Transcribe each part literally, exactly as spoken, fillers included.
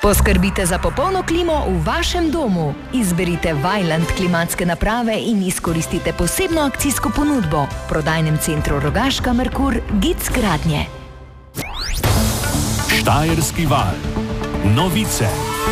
Poskrbite za popolno klimo v vašem domu. Izberite Vaillant klimatske naprave in izkoristite posebno akcijsko ponudbo v prodajnem centru Rogaška Merkur Gic Gradnje. Štajerski val. Novice.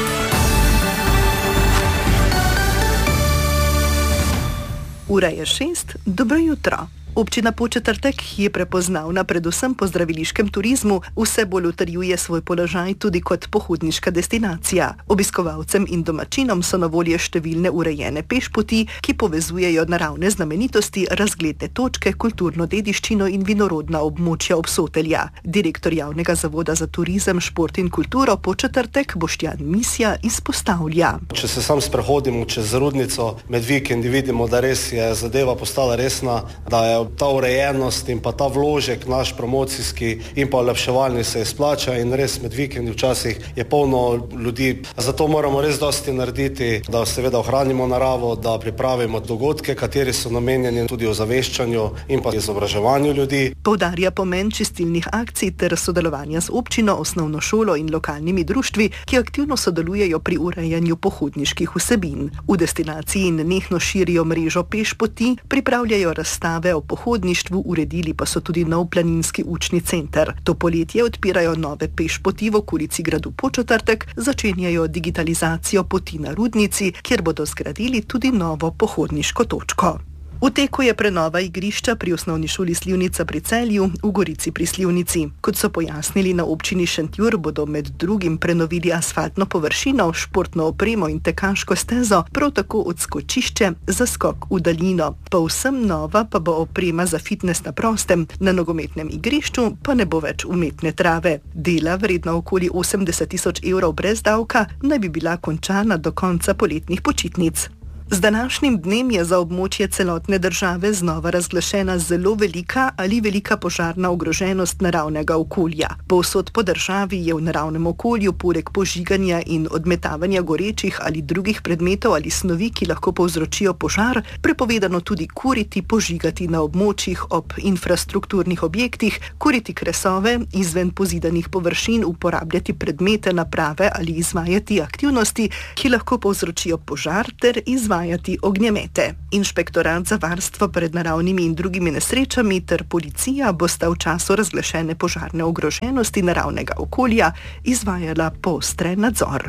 Ura je šest, dobro jutro. Občina Podčetrtek je prepoznavna predvsem po zdraviliškem turizmu, vse bolj utrjuje svoj položaj tudi kot pohodniška destinacija. Obiskovalcem in domačinom so na voljo številne urejene pešpoti, ki povezujejo naravne znamenitosti, razgledne točke, kulturno dediščino in vinorodna območja Obsotelja. Direktor Javnega zavoda za turizem, šport in kulturo Podčetrtek Boštjan Misja izpostavlja. Če se sam sprehodimo čez Rudnico med vikendi, vidimo, da res je zadeva postala resna, da je ta urejenost in pa ta vložek naš promocijski in pa olepševalni se izplača in res med vikendi včasih je polno ljudi. Zato moramo res dosti narediti, da seveda ohranimo naravo, da pripravimo dogodke, kateri so namenjeni tudi ozaveščanju in pa izobraževanju ljudi. Poudarja pomen čistilnih akcij ter sodelovanja z občino, osnovno šolo in lokalnimi društvi, ki aktivno sodelujejo pri urejanju pohodniških vsebin. V destinaciji nenehno širijo mrežo pešpoti, pripravljajo razstave o pohodništvu, uredili pa so tudi nov planinski učni center. To poletje odpirajo nove pešpoti v okolici gradu Podčetrtek, začenjajo digitalizacijo poti na Rudnici, kjer bodo zgradili tudi novo pohodniško točko. V teku je prenova igrišča pri osnovni šoli Slivnica pri Celju, v Gorici pri Slivnici. Kot so pojasnili na občini Šentjur, bodo med drugim prenovili asfaltno površino, športno opremo in tekaško stezo, prav tako odskočišče za skok v daljino. Povsem nova pa bo oprema za fitnes na prostem, na nogometnem igrišču pa ne bo več umetne trave. Dela, vredna okoli osemdeset tisoč evrov brez davka, naj bi bila končana do konca poletnih počitnic. Z današnjim dnem je za območje celotne države znova razglašena zelo velika ali velika požarna ogroženost naravnega okolja. Povsod po državi je v naravnem okolju poleg požiganja in odmetavanja gorečih ali drugih predmetov ali snovi, ki lahko povzročijo požar, prepovedano tudi kuriti, požigati na območjih ob infrastrukturnih objektih, kuriti kresove, izven pozidanih površin uporabljati predmete, naprave ali izvajati aktivnosti, ki lahko povzročijo požar ter izvajati ognjemete. Inšpektorat za varstvo pred naravnimi in drugimi nesrečami ter policija bosta v času razglašene požarne ogroženosti naravnega okolja izvajala poostren nadzor.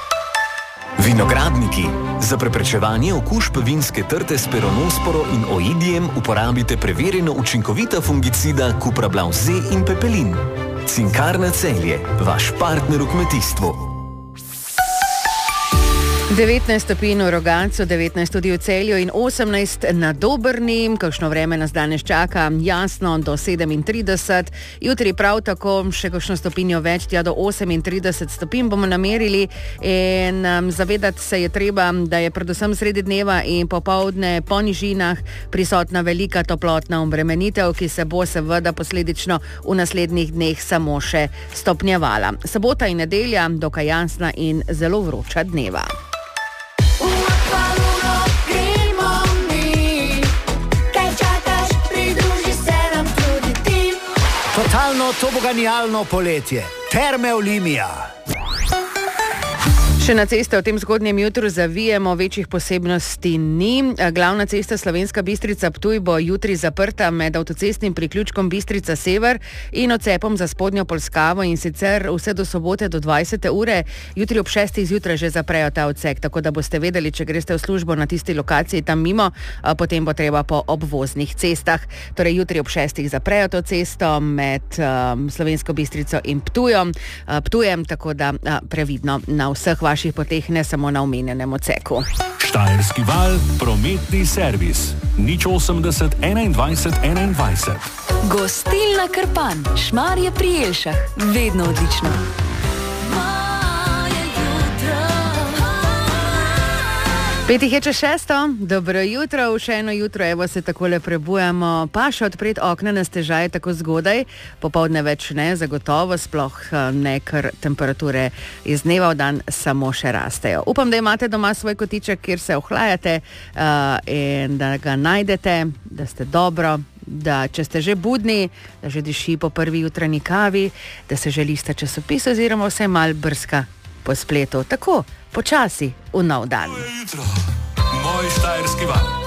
Vinogradniki. Za preprečevanje okužb vinske trte s peronosporo in oidijem uporabite preverjeno učinkovita fungicida Cuprablav Z in Pepelin. Cinkarna Celje, vaš partner v kmetijstvu. devetnajst stopinj v Rogatcu, devetnajst tudi v Celju in osemnajst na Dobrni. Kakšno vreme nas danes čaka? Jasno do sedemintrideset. Jutri prav tako še kakšno stopinjo več, tja do osemintrideset stopinj bomo namerili in um, zavedati se je treba, da je predvsem sredi dneva in popoldne po nižinah prisotna velika toplotna obremenitev, ki se bo seveda posledično v naslednjih dneh samo še stopnjevala. Sobota in nedelja dokaj jasna in zelo vroča dneva. Totalno toboganijalno poletje. Terme Olimia. Še na ceste v tem zgodnjem jutru zavijemo, večjih posebnosti ni. Glavna cesta Slovenska Bistrica-Ptuj bo jutri zaprta med avtocestnim priključkom Bistrica Sever in odcepom za spodnjo Polskavo in sicer vse do sobote do dvajsete ure. Jutri ob šestih zjutraj že zaprejo ta odsek, tako da boste vedeli, če greste v službo na tisti lokaciji tam mimo, potem bo treba po obvoznih cestah. Torej jutri ob šestih zaprejo to cesto med um, Slovensko Bistrico in Ptujom, uh, Ptujem, tako da uh, previdno na vseh vaših poteh, ne samo na omenjenem odseku. Štajerski val, prometni servis. nič osemdeset enaindvajset enaindvajset. Gostilna Krpan, Šmarje pri Jelšah. Vedno odlično. Petih je čez šesto, dobro jutro, v še eno jutro, evo se takole prebujamo, pa še odpreti okna na stežaje tako zgodaj, popoldne več ne, zagotovo, sploh ne, ker temperature iz dneva v dan samo še rastejo. Upam, da imate doma svoj kotiček, kjer se ohlajate uh, in da ga najdete, da ste dobro, da če ste že budni, da že diši po prvi jutranji kavi, da se že lista časopis oziroma vse mal brska po spletu. Tako, počasi v nov dan. Moj štajerski val.